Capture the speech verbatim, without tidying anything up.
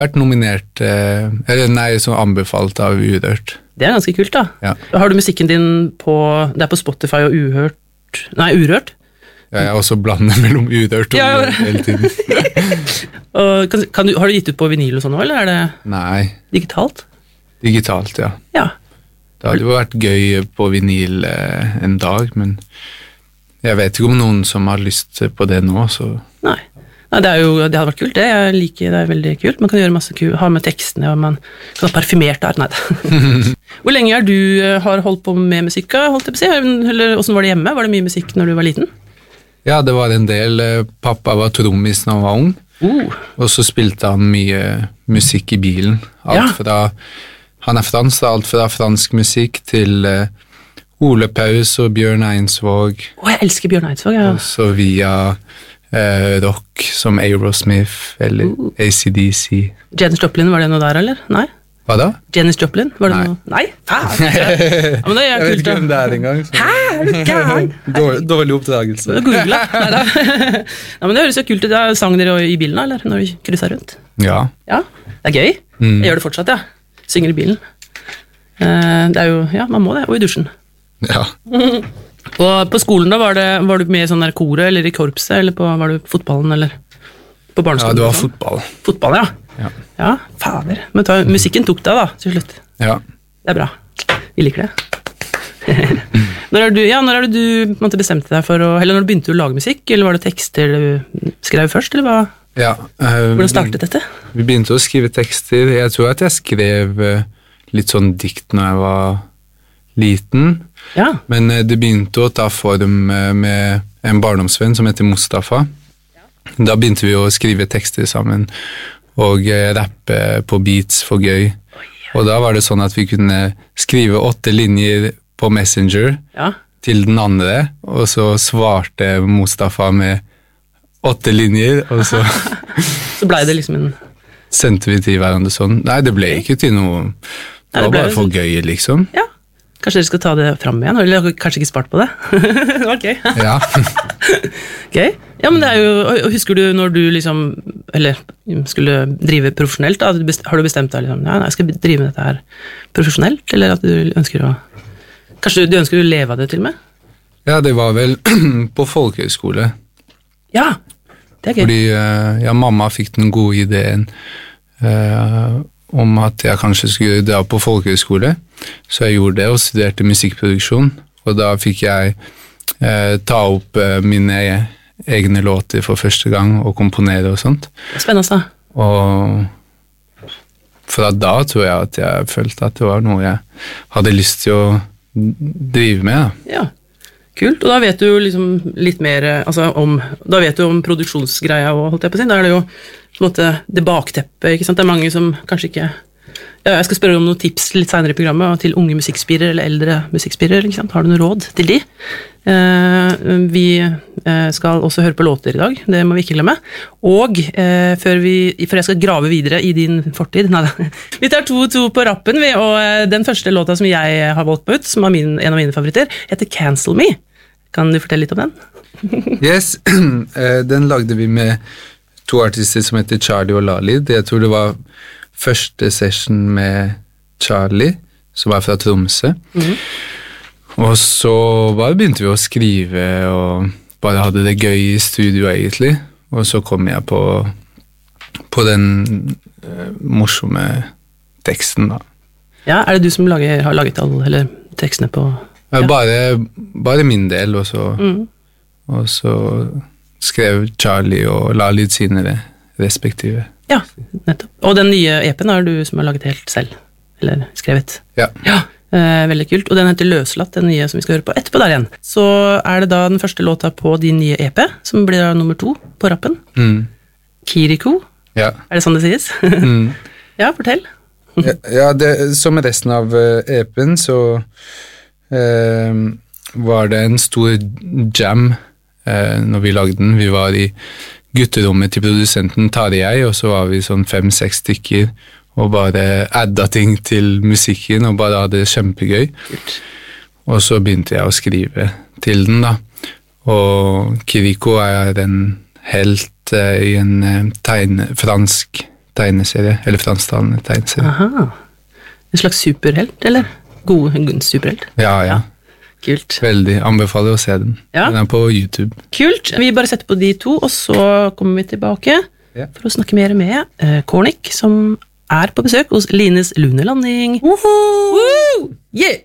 vært nominert, eh, eller nei, så anbefalt av Urørt. Det er ganske kult da. Ja. Har du musikken din på, det er på Spotify og Uhørt, nei, Urørt? Ja, jeg også blander mellom Urørt og Ja, ja. Urørt hele tiden. Og kan, kan du, har du gitt ut på vinyl og sånn nå, eller er det Nei, digitalt? digitalt, ja. Ja. Det hadde jo vært gøy på vinyl eh, en dag, men jeg vet ikke om noen som har lyst på det nå, så... Nei. Nei, det, er jo, det hadde vært kult, det. Jeg liker det er veldig kult. Man kan gjøre masse kult, ha med tekstene, og man kan ha parfymert der. Nei. Hvor lenge er du har holdt på med musikk, holdt jeg på å si? Eller hvordan var det hjemme? Var det mye musikk når du var liten? Ja, det var en del. Pappa var trommis når han var ung, Uh. og så spilte han mye musikk i bilen. Alt Ja. fra, han er fransk, alt fra fransk musikk til uh, Ole Paus og Bjørn Einsvåg, Å, jeg elsker Bjørn Eidsvåg, ja. og så via uh, rock som Aerosmith eller Uh. A C D C. Janis Joplin, var det noe der, eller? Nei? Hva da? Janis Joplin, var det Nei. noe? Nei? Faen! Ja, men det er kult, da. det er engang. Hæ, er du gæren? Dårlig, dårlig oppdragelse. Google, neida. Ja, men det høres jo kult ut. Da sang dere i bilen, da, eller? Når du krysset rundt? Ja. Ja, det er gøy. Mm. Jeg gjør det fortsatt, ja. Synger i bilen. Eh, Det er jo, ja, man må det, og i dusjen. Ja. Og på skolen da, var, det, var du med i sånn der koret, eller i korpset, eller på, var du på fotballen, eller på ja, barneskolen? det var og sånn? fotball. Fotball, ja. Ja. Ja, fader. Men ta, musikken tok deg da, til slutt. Ja. Det er bra. Vi liker det. Når er du, ja, når er det du på en måte, bestemte deg for å, eller når du begynte å lage musikk, eller var det tekster du skrev først, eller hva? Ja, uh, Hvordan startet dette? Vi begynte å skrive tekster. Jeg tror at jeg skrev uh, litt sånn dikt når jeg var liten, Ja, men uh, det begynte å ta form uh, med en barndomsvenn som heter Mustafa. Da begynte vi å skrive tekster sammen og uh, rappe på beats for gøy. Og da var det sånn at vi kunne skrive åtte linjer på Messenger ja. til den andre, og så svarte Mustafa med åtte linjer, og så Så ble det liksom en... sendte vi til hverandre sånn. Nei, det ble ikke til noe. Det Nei, det var ble bare for gøy, liksom. Ja, kanskje dere skal ta det fram igjen, eller dere har kanskje ikke spart på det? Det var gøy. Ja. Gøy. Ja, men det er jo, og husker du når du liksom, eller skulle drive profesjonelt, da, du best- har du bestemt deg liksom, ja, nei, jeg skal drive med dette her profesjonelt, eller at du ønsker å, kanskje du ønsker å leve av det til og med? Ja, det var vel på folkehøyskole. Ja, det er gøy. Fordi eh, ja, mamma fikk den gode ideen eh, om at jeg kanskje skulle dra på folkehøyskole, så jeg gjorde det og studerte musikkproduksjon, og da fikk jeg eh, ta opp eh, mine egne låter for første gang og komponere og sånt. Spennende da. Og fra da tror jeg at jeg følte at det var noe jeg hadde lyst til å drive med. Da. Ja, kult. Og da vet du jo liksom litt mer altså om, da vet du om produksjonsgreia og holdt jeg på å si, da er det jo på en måte det bakteppet, ikke sant? Det er mange som kanskje ikke, ja, jeg skal spørre om noen tips litt senere i programmet, til unge musikkspirere eller eldre musikkspirere, ikke sant? Har du noe råd til de? Eh, vi eh, skal også høre på låter i dag, det må vi ikke glemme. Og eh, før, vi, før jeg skal grave videre i din fortid, nei, vi tar to-to på rappen, vi, og eh, den første låta som jeg har valgt på ut, som er min, en av mine favoritter, heter Cancel Me. Kan du fortelle litt om den? Yes, eh, den lagde vi med to artister som heter Charlie og Lali. Jeg tror det var første session med Charlie, som er fra Tromsø. Mm-hmm. Og så bare begynte vi å skrive og bare hadde det gøy i studio egentlig. Og så kom jeg på, på den uh, morsomme teksten da. Ja, er det du som lager, har laget alle, eller tekstene på... Ja. Bare, bare min del, og så, mm. og så skrev Charlie og Lali sine respektive. Ja, nettopp. Og den nye E P-en er du som har laget helt selv, eller skrevet. Ja. Ja, eh, veldig kult. Og den heter Løslatt, den nye som vi skal høre på etterpå der igjen. Så er det da den første låta på din nye E P, som blir da nummer to på rappen. Mm. Kiriko. Ja. Er det sånn det sies? Mm. Ja, fortell. ja, ja det, som med resten av uh, E P-en, så uh, var det en stor jam uh, når vi lagde den. Vi var i gutterommet til produsenten Tarjei, og så var vi sånn fem-seks stykker og bare adda ting til musikken og bare hadde det kjempegøy. Og så begynte jeg å skrive til den da. Og Kiriko er en helt uh, i en uh, tegne, fransk tegneserie, eller fransktalende tegneserie. Aha. En slags superhelt, eller? God, god superhelt. Ja, ja. Kult. Veldig. Anbefaler å se den. Ja. Den er på YouTube. Kult. Vi bare setter på de to, og så kommer vi tilbake Ja. for å snakke mer med uh, Cornic, som er på besøk hos Lines Lunelanding. Woohoo! Woo! Yeah!